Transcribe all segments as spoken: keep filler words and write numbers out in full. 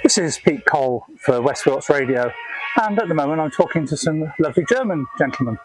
This is Pete Cole for West Wilts Radio, and at the moment I'm talking to some lovely German gentlemen.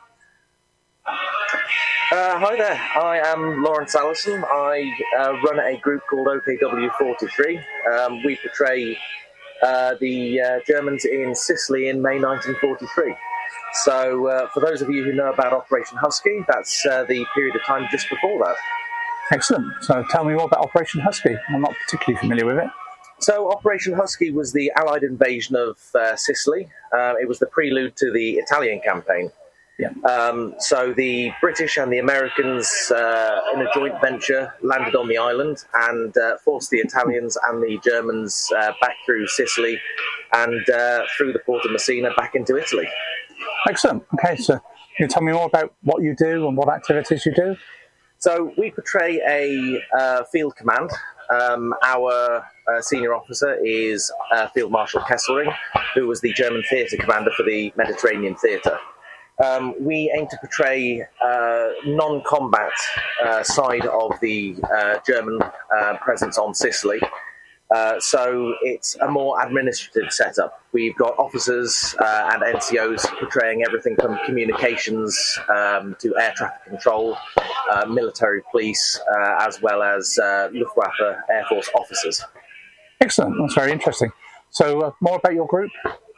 Uh, hi there, I am Lawrence Allison. I uh, run a group called O K W forty-three. Um, we portray uh, the uh, Germans in Sicily in May nineteen forty-three. So uh, for those of you who know about Operation Husky, that's uh, the period of time just before that. Excellent. So tell me more about Operation Husky. I'm not particularly familiar with it. So Operation Husky was the Allied invasion of uh, Sicily. Uh, it was the prelude to the Italian campaign. Yeah. Um, so the British and the Americans, uh, in a joint venture, landed on the island and uh, forced the Italians and the Germans uh, back through Sicily and uh, through the port of Messina back into Italy. Excellent. Okay, so can you tell me more about what you do and what activities you do? So we portray a uh, field command. Um, our uh, senior officer is uh, Field Marshal Kesselring, who was the German theatre commander for the Mediterranean Theatre. Um, we aim to portray uh, non-combat uh, side of the uh, German uh, presence on Sicily. Uh, so it's a more administrative setup. We've got officers uh, and N C Os portraying everything from communications um, to air traffic control, uh, military police, uh, as well as uh, Luftwaffe Air Force officers. Excellent. That's very interesting. So uh, more about your group?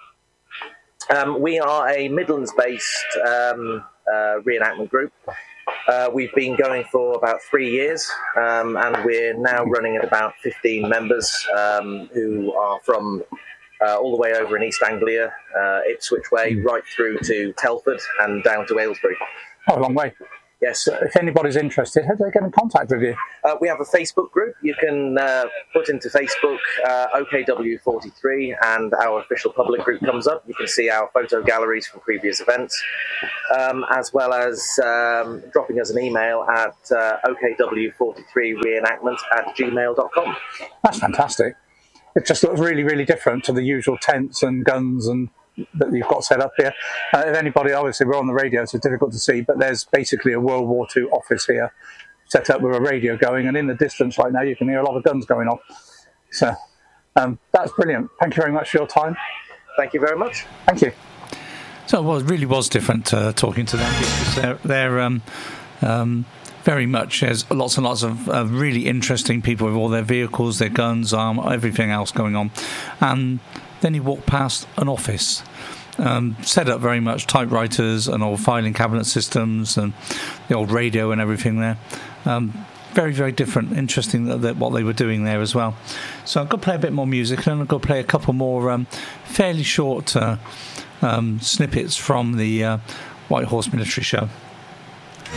Um, we are a Midlands-based um, uh, reenactment group. Uh, we've been going for about three years, um, and we're now running at about fifteen members um, who are from uh, all the way over in East Anglia, uh, Ipswich way, right through to Telford and down to Aylesbury. Oh, a long way. Yes. So if anybody's interested, how do they get in contact with you? Uh, we have a Facebook group. You can uh, put into Facebook uh, O K W forty-three and our official public group comes up. You can see our photo galleries from previous events, um, as well as um, dropping us an email at uh, O K W forty-three reenactment at gmail dot com. That's fantastic. It just looks really, really different to the usual tents and guns and that you've got set up here. Uh, if anybody, obviously we're on the radio, so it's difficult to see, but there's basically a World War Two office here set up with a radio going, and in the distance right now you can hear a lot of guns going off. So um, that's brilliant. Thank you very much for your time. Thank you very much. Thank you. So well, it really was different uh, talking to them, because they're, they're um, um, very much, there's lots and lots of uh, really interesting people with all their vehicles, their guns, arm, everything else going on. And then you walk past an office, um, set up very much typewriters and old filing cabinet systems and the old radio and everything there. Um, very, very different. Interesting that, that what they were doing there as well. So I'm going to play a bit more music, and I'm going to play a couple more um, fairly short uh, um, snippets from the uh, White Horse Military Show.